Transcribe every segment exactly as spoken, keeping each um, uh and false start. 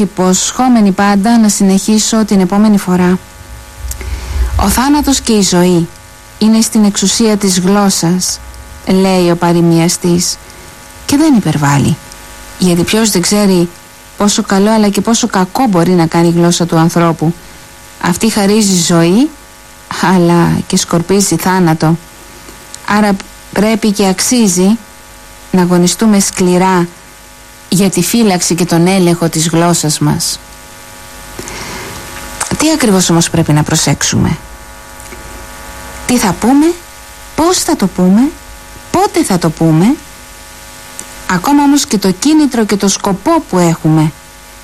υποσχόμενη πάντα να συνεχίσω την επόμενη φορά. Ο θάνατος και η ζωή είναι στην εξουσία της γλώσσας, λέει ο παροιμιαστής, και δεν υπερβάλλει, γιατί ποιος δεν ξέρει πόσο καλό αλλά και πόσο κακό μπορεί να κάνει η γλώσσα του ανθρώπου. Αυτή χαρίζει ζωή αλλά και σκορπίζει θάνατο. Άρα πρέπει και αξίζει να αγωνιστούμε σκληρά για τη φύλαξη και τον έλεγχο της γλώσσας μας. Τι ακριβώς όμως πρέπει να προσέξουμε? Τι θα πούμε, πώς θα το πούμε, πότε θα το πούμε, ακόμα όμως και το κίνητρο και το σκοπό που έχουμε.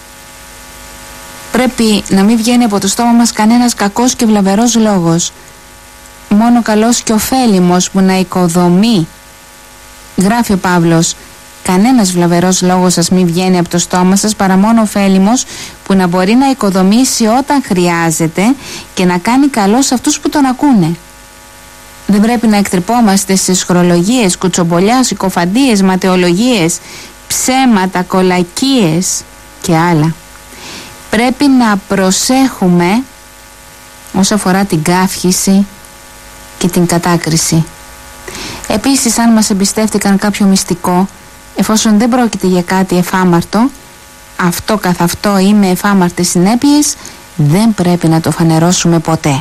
Πρέπει να μην βγαίνει από το στόμα μας κανένας κακός και βλαβερός λόγος, μόνο καλός και ωφέλιμος που να οικοδομεί. Γράφει ο Παύλος, κανένας βλαβερός λόγος σας μην βγαίνει από το στόμα σας, παρά μόνο ωφέλιμος που να μπορεί να οικοδομήσει όταν χρειάζεται και να κάνει καλό σε αυτούς που τον ακούνε. Δεν πρέπει να εκτρυπόμαστε σε σχρολογίες, κουτσομπολιά, συκοφαντίες, ματαιολογίες, ψέματα, κολακίες και άλλα. Πρέπει να προσέχουμε όσο αφορά την καύχηση και την κατάκριση. Επίσης, αν μας εμπιστεύτηκαν κάποιο μυστικό, εφόσον δεν πρόκειται για κάτι εφάμαρτο, αυτό καθ' αυτό ή με εφάμαρτες συνέπειες, δεν πρέπει να το φανερώσουμε ποτέ.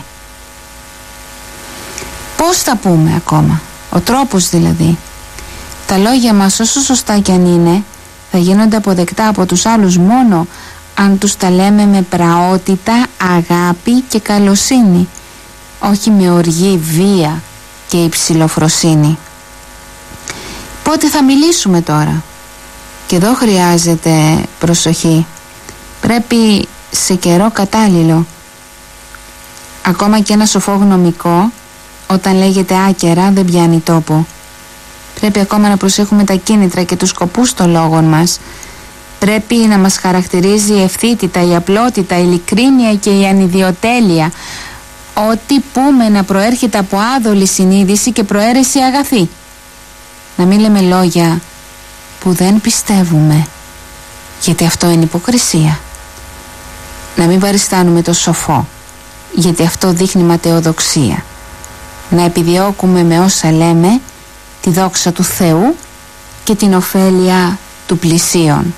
Πώς θα πούμε ακόμα, ο τρόπος δηλαδή. Τα λόγια μας, όσο σωστά κι αν είναι, θα γίνονται αποδεκτά από τους άλλους μόνο αν τους τα λέμε με πραότητα, αγάπη και καλοσύνη, όχι με οργή, βία και υψηλοφροσύνη. Πότε θα μιλήσουμε τώρα? Και εδώ χρειάζεται προσοχή. Πρέπει σε καιρό κατάλληλο. Ακόμα και ένα σοφό γνωμικό, όταν λέγεται άκερα, δεν πιάνει τόπο. Πρέπει ακόμα να προσέχουμε τα κίνητρα και τους σκοπούς των λόγων μας. Πρέπει να μας χαρακτηρίζει η ευθύτητα, η απλότητα, η ειλικρίνεια και η ανιδιοτέλεια. Ό,τι πούμε να προέρχεται από άδολη συνείδηση και προαίρεση αγαθή. Να μην λέμε λόγια που δεν πιστεύουμε, γιατί αυτό είναι υποκρισία. Να μην παριστάνουμε το σοφό, γιατί αυτό δείχνει ματαιοδοξία. Να επιδιώκουμε με όσα λέμε τη δόξα του Θεού και την ωφέλεια του πλησίον.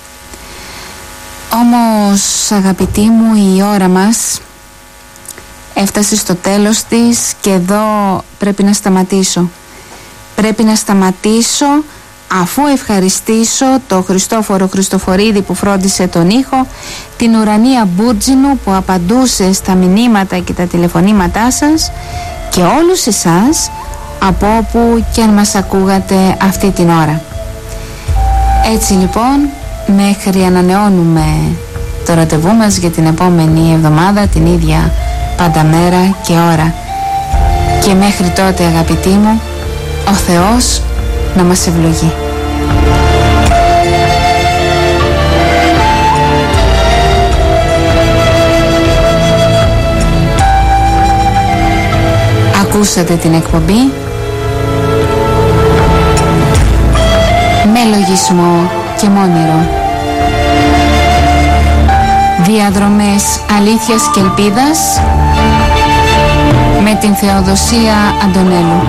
Όμως, αγαπητοί μου, η ώρα μας έφτασε στο τέλος της και εδώ πρέπει να σταματήσω. Πρέπει να σταματήσω αφού ευχαριστήσω το Χριστόφορο Χριστοφορίδη που φρόντισε τον ήχο, την Ουρανία Μπούρτζινου που απαντούσε στα μηνύματα και τα τηλεφωνήματά σας και όλους εσάς από όπου και αν μας ακούγατε αυτή την ώρα. Έτσι λοιπόν, μέχρι ανανεώνουμε το ραντεβού μας για την επόμενη εβδομάδα, την ίδια πάντα μέρα και ώρα. Και μέχρι τότε, αγαπητοί μου, ο Θεός να μας ευλογεί. Ακούσατε την εκπομπή με λογισμό και μόνιρο. Διαδρομές αλήθειας και ελπίδας με την Θεοδοσία Αντωνέλου.